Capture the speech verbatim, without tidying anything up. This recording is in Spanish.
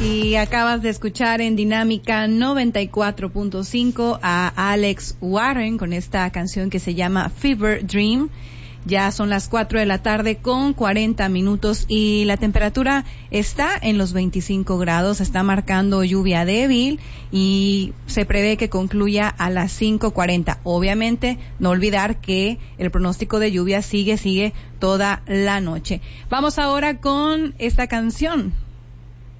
Y acabas de escuchar en Dinámica noventa y cuatro punto cinco a Alex Warren con esta canción que se llama Fever Dream. Ya son las cuatro de la tarde con cuarenta minutos y la temperatura está en los veinticinco grados, está marcando lluvia débil y se prevé que concluya a las cinco cuarenta. Obviamente, no olvidar que el pronóstico de lluvia sigue, sigue toda la noche. Vamos ahora con esta canción